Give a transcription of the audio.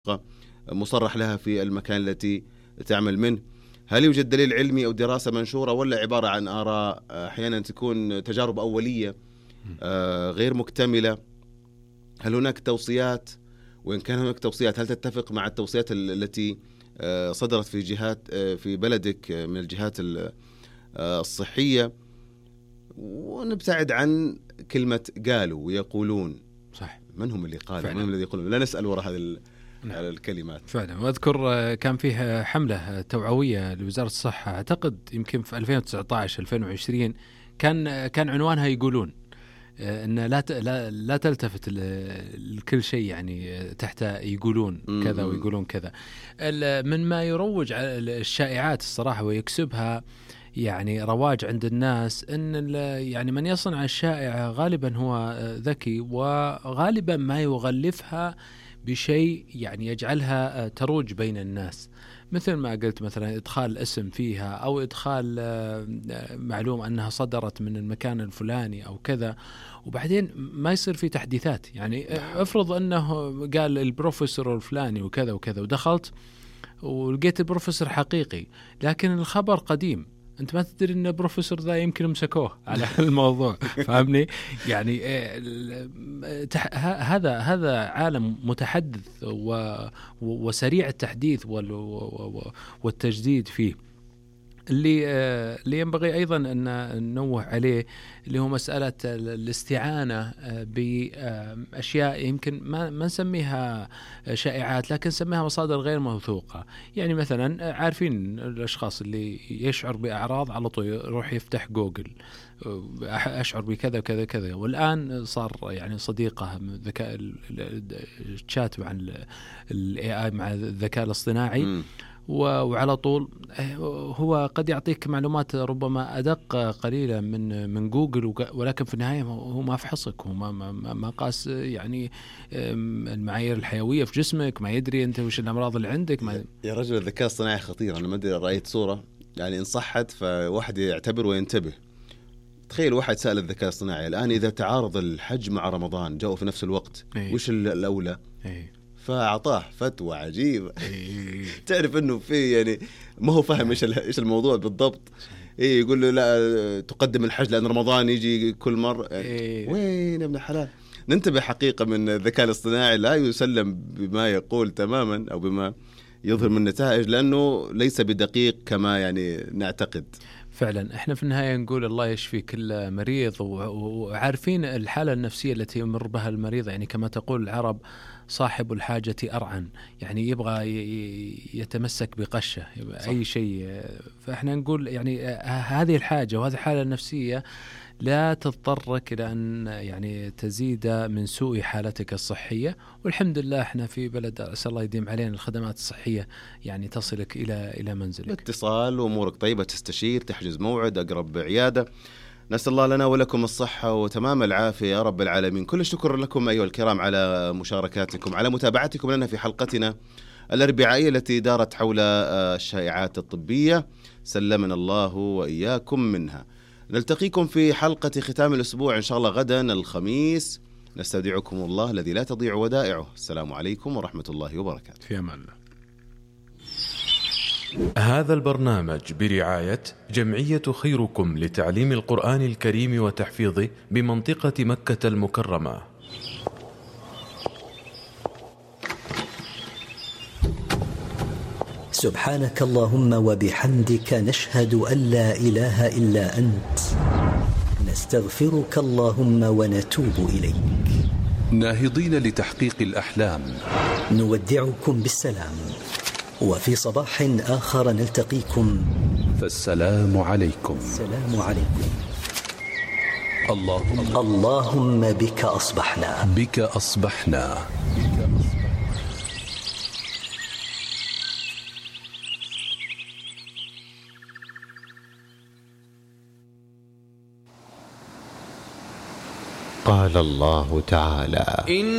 مصرح لها في المكان التي تعمل منه؟ هل يوجد دليل علمي أو دراسة منشورة، ولا عبارة عن آراء أحيانا تكون تجارب أولية غير مكتملة؟ هل هناك توصيات؟ وإن كان هناك توصيات، هل تتفق مع التوصيات التي صدرت في جهات في بلدك من الجهات الصحية؟ ونبتعد عن كلمة قالوا ويقولون. صح. من هم اللي قالوا؟ من هم الذي يقولون؟ لا نسأل وراء هذه الكلمات. فعلا. واذكر كان فيه حملة توعوية لوزارة الصحة، اعتقد يمكن في 2019-2020، كان عنوانها يقولون ان لا تلتفت لكل شيء يعني تحت يقولون كذا ويقولون كذا. من ما يروج على الشائعات الصراحة ويكسبها يعني رواج عند الناس، ان يعني من يصنع الشائعة غالبا هو ذكي، وغالبا ما يغلفها بشيء يعني يجعلها تروج بين الناس، مثل ما قلت مثلا إدخال اسم فيها، أو إدخال معلومة أنها صدرت من المكان الفلاني أو كذا، وبعدين ما يصير في تحديثات. يعني افرض أنه قال البروفيسور الفلاني وكذا وكذا، ودخلت ولقيت البروفيسور حقيقي لكن الخبر قديم، أنت ما تدري أن البروفيسور ذا يمكن مسكوه على الموضوع. فاهمني؟ يعني هذا عالم متحدث وسريع التحديث والتجديد فيه. اللي ينبغي أيضا أن ننوه عليه اللي هو مسألة الاستعانة بأشياء يمكن ما نسميها شائعات، لكن نسميها مصادر غير موثوقة. يعني مثلا عارفين الأشخاص اللي يشعر بأعراض على طول يروح يفتح جوجل، أشعر بكذا وكذا كذا، والآن صار يعني صديقه ذكاء الشات مع AI مع الذكاء الاصطناعي، وعلى طول هو قد يعطيك معلومات ربما أدق قليلا من جوجل، ولكن في النهاية هو ما فحصك، هو ما قاس يعني المعايير الحيوية في جسمك، ما يدري أنت وش الأمراض اللي عندك. يا رجل الذكاء الصناعي خطير. أنا ما أدري، رأيت صورة يعني إن صحت فواحد يعتبر وينتبه. تخيل واحد سأل الذكاء الصناعي الآن إذا تعارض الحج مع رمضان جاءوا في نفس الوقت وش الأولى؟ فأعطاه فتوى عجيبة. تعرف إنه في يعني ما هو فاهم إيش الموضوع بالضبط. يقول له لا تقدم الحج لأن رمضان يجي كل مرة. وين ابن الحلال؟ ننتبه حقيقة من الذكاء الاصطناعي، لا يسلم بما يقول تماما أو بما يظهر من نتائج، لأنه ليس بدقيق كما يعني نعتقد. فعلا. احنا في النهاية نقول الله يشفي كل مريض، وعارفين الحالة النفسية التي يمر بها المريض. يعني كما تقول العرب صاحب الحاجة أرعن، يعني يبغى يتمسك بقشة أي شيء. فإحنا نقول يعني هذه الحاجة وهذه الحالة النفسية لا تضطرك إلى أن يعني تزيد من سوء حالتك الصحية. والحمد لله احنا في بلد أسأل الله يديم علينا الخدمات الصحية يعني تصلك إلى منزلك. الاتصال وأمورك طيبة، تستشير، تحجز موعد أقرب عيادة. نسأل الله لنا ولكم الصحة وتمام العافية يا رب العالمين. كل الشكر لكم أيها الكرام على مشاركاتكم، على متابعتكم لنا في حلقتنا الأربعائية التي دارت حول الشائعات الطبية، سلمنا الله وإياكم منها. نلتقيكم في حلقة ختام الأسبوع إن شاء الله غدا الخميس. نستودعكم الله الذي لا تضيع ودائعه. السلام عليكم ورحمة الله وبركاته. في أمان الله. هذا البرنامج برعاية جمعية خيركم لتعليم القرآن الكريم وتحفيظه بمنطقة مكة المكرمة. سبحانك اللهم وبحمدك، نشهد أن لا إله إلا أنت، نستغفرك اللهم ونتوب إليك. ناهضين لتحقيق الأحلام، نودعكم بالسلام، وفي صباح آخر نلتقيكم، فالسلام عليكم. السلام عليكم. اللهم بك أصبحنا، بك أصبحنا. قال الله تعالى: